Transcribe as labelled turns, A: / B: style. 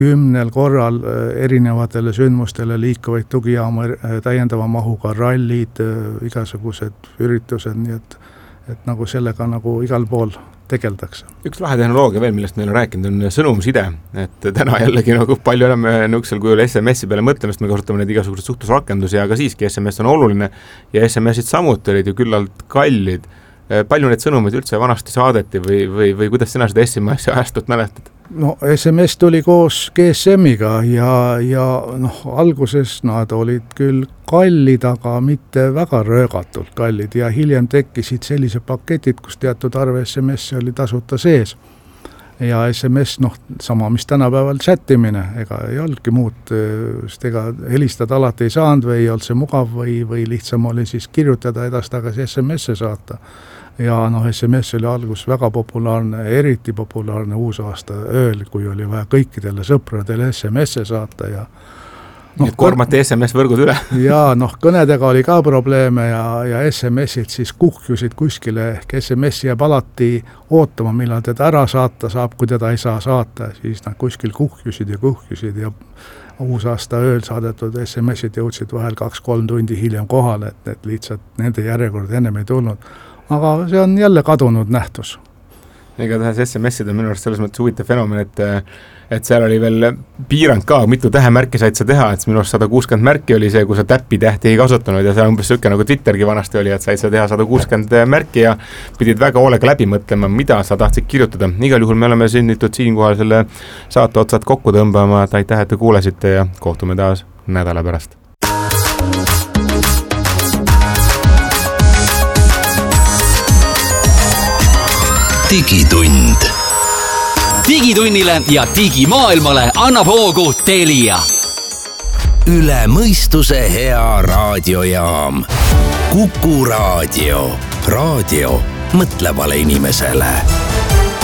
A: 10 korral erinevatele sündmustele liikuvaid tugijaama täiendava mahuga rallid, igasugused üritused, nii et nagu sellega nagu igal pool tegeldakse.
B: Üks lahe tehnoloogia veel, millest meil on rääkinud, on sõnumside, et täna jällegi nagu palju oleme nõuksel kujul SMS-i peale mõtlemist, me kasutame neid igasugused suhtlusrakendusi, aga siiski SMS on oluline ja SMS-id samuti olid ju küllalt kallid. Palju neid sõnumeid üldse vanasti saadeti või kuidas sina seda SMS-i ajastut mäletad?
A: No SMS tuli koos GSM-iga ja alguses nad olid küll kallid, aga mitte väga röögatult kallid ja hiljem tekkisid sellised paketid, kus teatud arv SMS oli tasuta sees. Ja SMS, sama mis tänapäeval chattimine, ega ei olnudki muud, sest ega helistada alati ei saanud või ei olnud see mugav või lihtsam oli siis kirjutada edastagasi SMS-e saata. Ja SMS oli algus väga populaarne, eriti populaarne uusaasta ööl, kui oli vaja kõikidele sõpradele SMS-e saata ja
B: et kormati SMS-võrgud üle.
A: Ja kõnedega oli ka probleeme ja SMS-id siis kuhjusid kuskile, ehk SMS jääb alati ootama, millal teda ära saata saab, kui teda ei saa saata, siis nad kuskil kuhjusid ja uusaasta ööl saadetud SMS-id jõudsid vahel 2-3 tundi hiljem kohale, et lihtsalt nende järjekord ennem ei tulnud. Aga see on jälle kadunud nähtus.
B: Ega tähes SMS-id on minu arust selles mõttes huvitav fenomen, et seal oli veel piirang ka, mitu tähemärki said sa teha, et minu arust 160 märki oli see, kui sa täppi-tähti ei kasutanud ja see on umbes söke nagu Twittergi vanasti oli, et said sa teha 160 märki ja pidid väga hoolega läbi mõtlema, mida sa tahtsid kirjutada. Igal juhul me oleme sünnitud siinkohal selle saate otsad kokku tõmbama, et aitäh, et te kuulesite ja kohtume taas nädala pärast.
C: Digitund. Digitunnile ja digimaailmale annab hoogu Telia. Üle mõistuse hea raadiojaam. Kuku Raadio. Raadio mõtlevale inimesele.